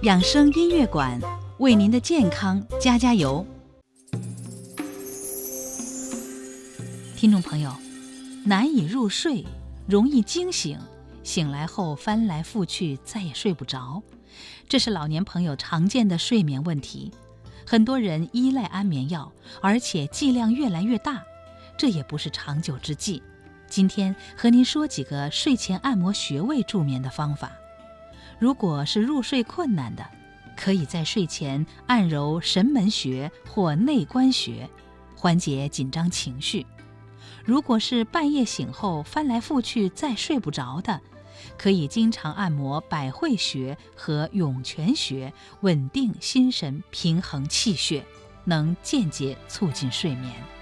养生音乐馆为您的健康加加油。听众朋友，难以入睡，容易惊醒，醒来后翻来覆去再也睡不着，这是老年朋友常见的睡眠问题。很多人依赖安眠药，而且剂量越来越大，这也不是长久之计。今天和您说几个睡前按摩穴位助眠的方法。如果是入睡困难的，可以在睡前按揉神门穴或内关穴，缓解紧张情绪。如果是半夜醒后翻来覆去再睡不着的，可以经常按摩百会穴和涌泉穴，稳定心神，平衡气血，能间接促进睡眠。